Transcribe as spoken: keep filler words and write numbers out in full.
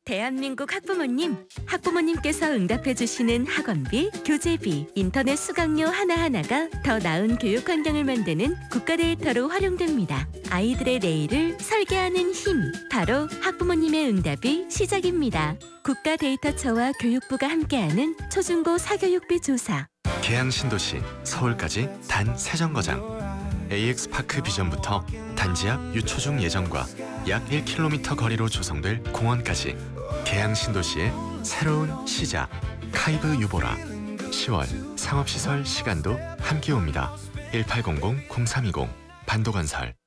대한민국 학부모님, 학부모님께서 응답해주시는 학원비, 교재비, 인터넷 수강료 하나하나가 더 나은 교육 환경을 만드는 국가 데이터로 활용됩니다. 아이들의 내일을 설계하는 힘, 바로 학부모님의 응답이 시작입니다. 국가 데이터처와 교육부가 함께하는 초중고 사교육비 조사. 계양 신도시, 서울까지 단 세 정거장. 에이엑스파크 비전부터 단지 앞 유초중 예정과 약 일 킬로미터 거리로 조성될 공원까지 계양 신도시의 새로운 시작. 카이브 유보라. 시월 상업시설 시간도 함께 옵니다. 일팔공공 공삼이공 반도건설.